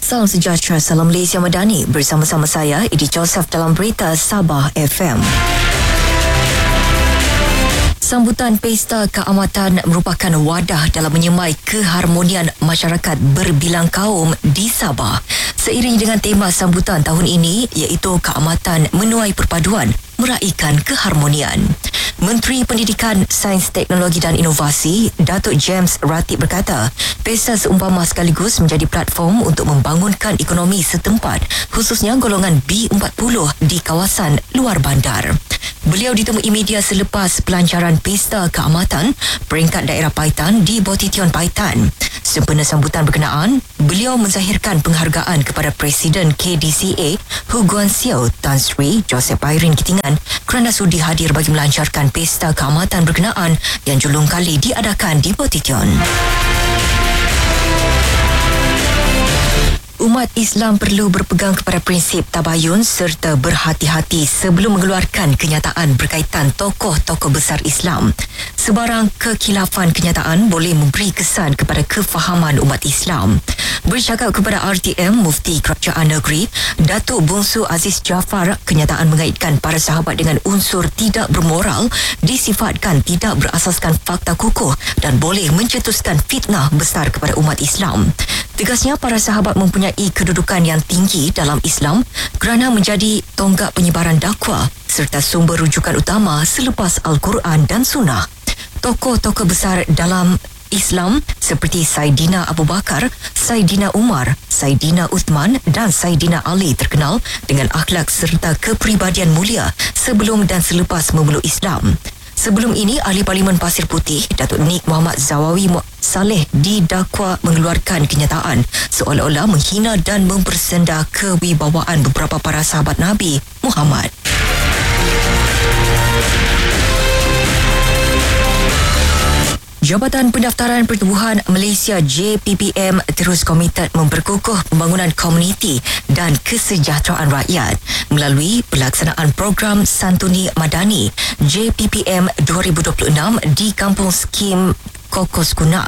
Salam sejahtera, salam Malaysia Madani. Bersama-sama saya, Edi Joseph dalam Berita Sabah FM. Sambutan Pesta Keamatan merupakan wadah dalam menyemai keharmonian masyarakat berbilang kaum di Sabah. Seiring dengan tema sambutan tahun ini iaitu Keamatan Menuai Perpaduan, Meraikan Keharmonian. Menteri Pendidikan, Sains, Teknologi dan Inovasi, Datuk James Ratib berkata, pesta seumpama sekaligus menjadi platform untuk membangunkan ekonomi setempat, khususnya golongan B40 di kawasan luar bandar. Beliau ditemui media selepas pelancaran Pesta Keamatan peringkat daerah Paitan di Botition Paitan. Sempena sambutan berkenaan, beliau menzahirkan penghargaan kepada Presiden KDCA Hu Guan Siau Tan Sri Joseph Irene Kitingan kerana sudi hadir bagi melancarkan Pesta Keamatan berkenaan yang julung kali diadakan di Botition. Umat Islam perlu berpegang kepada prinsip tabayun serta berhati-hati sebelum mengeluarkan kenyataan berkaitan tokoh-tokoh besar Islam. Sebarang kekhilafan kenyataan boleh memberi kesan kepada kefahaman umat Islam. Bercakap kepada RTM, Mufti Kerajaan Negeri, Datuk Bungsu Aziz Jaafar, kenyataan mengaitkan para sahabat dengan unsur tidak bermoral disifatkan tidak berasaskan fakta kukuh dan boleh mencetuskan fitnah besar kepada umat Islam. Tegasnya, para sahabat mempunyai kedudukan yang tinggi dalam Islam kerana menjadi tonggak penyebaran dakwah serta sumber rujukan utama selepas Al-Quran dan Sunnah. Tokoh-tokoh besar dalam Islam seperti Saidina Abu Bakar, Saidina Umar, Saidina Uthman dan Saidina Ali terkenal dengan akhlak serta kepribadian mulia sebelum dan selepas memeluk Islam. Sebelum ini, Ahli Parlimen Pasir Putih, Datuk Nik Muhammad Zawawi Saleh didakwa mengeluarkan kenyataan seolah-olah menghina dan mempersendah kewibawaan beberapa para sahabat Nabi Muhammad. Jabatan Pendaftaran Pertubuhan Malaysia JPPM terus komited memperkukuh pembangunan komuniti dan kesejahteraan rakyat melalui pelaksanaan program Santuni Madani JPPM 2026 di Kampung Skim Kokos Kunak.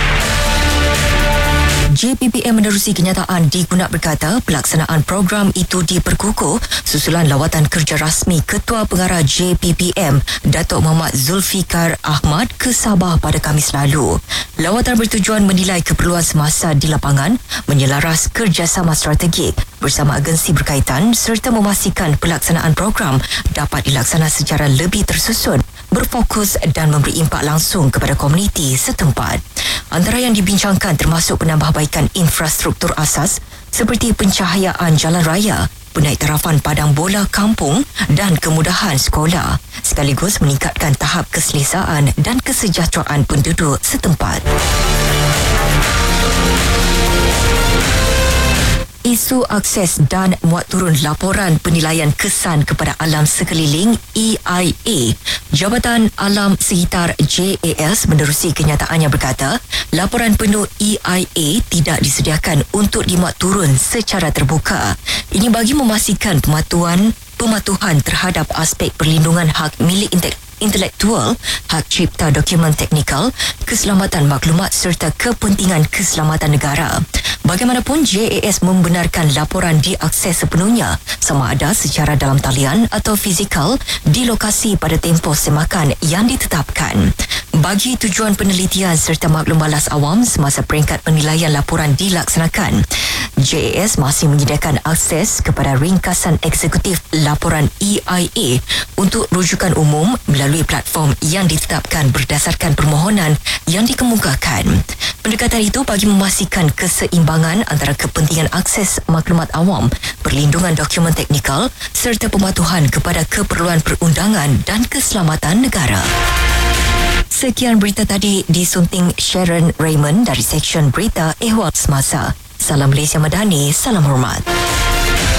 JPPM menerusi kenyataan di Kunak berkata pelaksanaan program itu diperkukuh susulan lawatan kerja rasmi Ketua Pengarah JPPM Datuk Muhammad Zulfikar Ahmad ke Sabah pada Khamis lalu. Lawatan bertujuan menilai keperluan semasa di lapangan, menyelaras kerjasama strategik bersama agensi berkaitan serta memastikan pelaksanaan program dapat dilaksana secara lebih tersusun, berfokus dan memberi impak langsung kepada komuniti setempat. Antara yang dibincangkan termasuk penambahbaikan infrastruktur asas seperti pencahayaan jalan raya, penaiktarafan padang bola kampung dan kemudahan sekolah, sekaligus meningkatkan tahap keselesaan dan kesejahteraan penduduk setempat. Isu akses dan muat turun laporan penilaian kesan kepada alam sekeliling EIA. Jabatan Alam Sekitar JAS menerusi kenyataannya berkata, laporan penuh EIA tidak disediakan untuk dimuat turun secara terbuka. Ini bagi memastikan pematuhan terhadap aspek perlindungan hak milik intelektual, hak cipta dokumen teknikal, keselamatan maklumat serta kepentingan keselamatan negara. Bagaimanapun, JAS membenarkan laporan diakses sepenuhnya sama ada secara dalam talian atau fizikal di lokasi pada tempoh semakan yang ditetapkan. Bagi tujuan penelitian serta maklum balas awam semasa peringkat penilaian laporan dilaksanakan, JAS masih menyediakan akses kepada ringkasan eksekutif laporan EIA untuk rujukan umum melalui platform yang ditetapkan berdasarkan permohonan yang dikemukakan. Pendekatan itu bagi memastikan keseimbangan antara kepentingan akses maklumat awam, perlindungan dokumen teknikal serta pematuhan kepada keperluan perundangan dan keselamatan negara. Sekian berita tadi disunting Sharon Raymond dari Seksyen Berita Ehwal Semasa. Salam Malaysia Madani, salam hormat.